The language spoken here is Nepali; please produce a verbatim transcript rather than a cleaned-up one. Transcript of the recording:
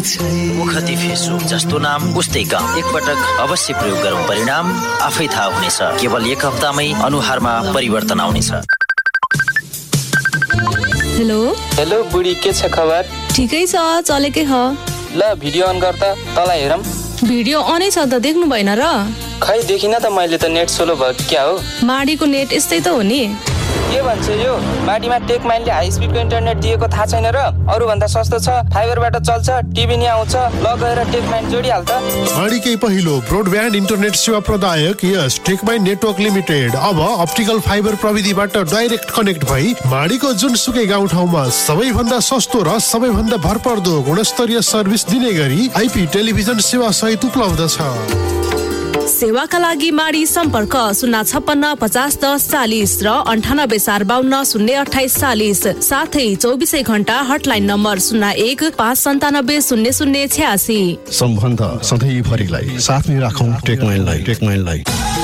मुखती फेसबुक जस्तो नाम उस्तै काम। एकपटक अवश्य प्रयोग गरौँ, परिणाम आफै थाहा हुनेछ। केवल एक हप्तामै अनुहारमा परिवर्तन आउनेछ। हेलो हेलो बुढी, के छ खबर? ठिकै छ, चलेकै ह। ल भिडियो अन गर त, तँलाई हेरौँ। भिडियो अनै छ त, देख्नु भएन र? खै देखिन त मैले त, नेट स्लो भयो क्या हो? माडीको नेट यस्तै त हो नि। के भन्छ यो? माडीमा टेक माइनले हाई स्पिडको इन्टरनेट दिएको थाहा छैन र? अरू भन्दा सस्तो छ, फाइबरबाट चल्छ, टिभी नि आउँछ। ल गएर टेक माइन जोडिहाल त। माडीकै पहिलो ब्रोडब्यान्ड इन्टरनेट सेवा प्रदायक यस टेक माइन नेटवर्क लिमिटेड अब अप्टिकल फाइबर प्रविधिबाट डाइरेक्ट कनेक्ट भई माडीको जुनसुकै गाउँठाउँमा सबैभन्दा सस्तो र सबैभन्दा भरपर्दो गुणस्तरीय सर्भिस दिने गरी आइपी टेलिभिजन सेवा सहित उपलब्ध छ। सेवाका लागि माडी सम्पर्क शून्य छप्पन्न पचास दस चालिस र अन्ठानब्बे चार बाहन्न शून्य अठाइस चालिस। साथै चौबिसै घण्टा हटलाइन नम्बर शून्य एक पाँच सन्तानब्बे शून्य शून्य छ्यासी। सम्बन्ध सधैँभरिलाई साथमै राखौँ टेकमाइनलाई टेकमाइनलाई